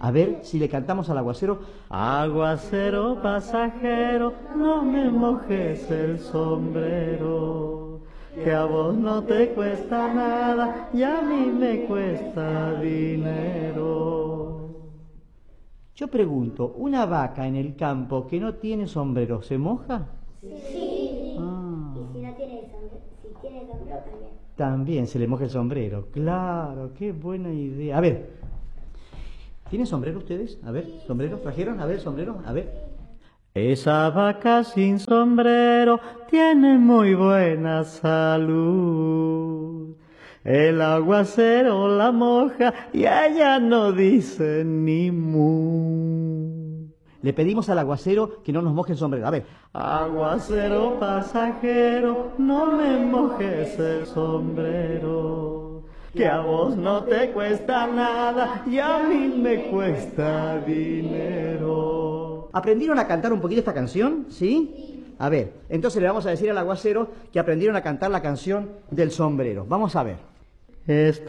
A ver si le cantamos al aguacero. Aguacero pasajero, no me mojes el sombrero, que a vos no te cuesta nada y a mí me cuesta dinero. Yo pregunto, ¿una vaca en el campo que no tiene sombrero se moja? Sí. Ah. Y si no tiene sombrero, si tiene sombrero también. También se le moja el sombrero. Claro, qué buena idea. A ver, ¿tienen sombrero ustedes? A ver, ¿sombrero trajeron? A ver, sombrero, a ver. Esa vaca sin sombrero tiene muy buena salud. El aguacero la moja y ella no dice ni mu. Le pedimos al aguacero que no nos moje el sombrero. A ver. Aguacero pasajero, no me mojes el sombrero, que a vos no te cuesta nada y a mí me cuesta dinero. ¿Aprendieron a cantar un poquito esta canción? ¿Sí? A ver, entonces le vamos a decir al aguacero que aprendieron a cantar la canción del sombrero. Vamos a ver. Esta